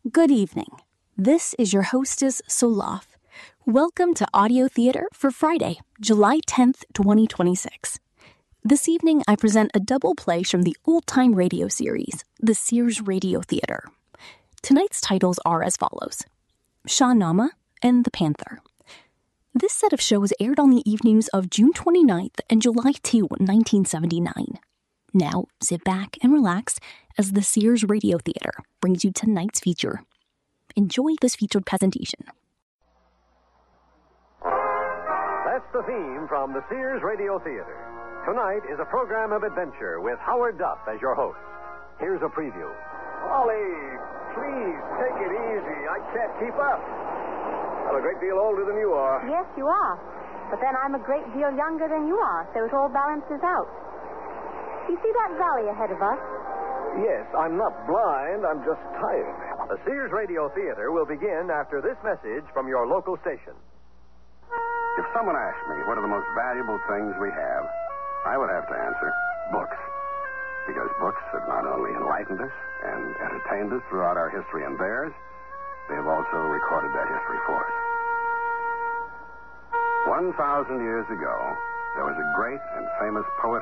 Good evening. This is your hostess, Solaf. Welcome to Audio Theater for Friday, July 10th, 2026. This evening, I present a double play from the old-time radio series, the Sears Radio Theater. Tonight's titles are as follows: Shahnameh and The Panther. This set of shows aired on the evenings of June 29th and July 2, 1979. Now, sit back and relax as the Sears Radio Theater brings you tonight's feature. Enjoy this featured presentation. That's the theme from the Sears Radio Theater. Tonight is a program of adventure with Howard Duff as your host. Here's a preview. Ollie, please take it easy. I can't keep up. I'm a great deal older than you are. Yes, you are. But then I'm a great deal younger than you are, so it all balances out. You see that valley ahead of us? Yes, I'm not blind. I'm just tired. The Sears Radio Theater will begin after this message from your local station. If someone asked me what are the most valuable things we have, I would have to answer books. Because books have not only enlightened us and entertained us throughout our history and theirs, they have also recorded that history for us. 1,000 years ago, there was a great and famous poet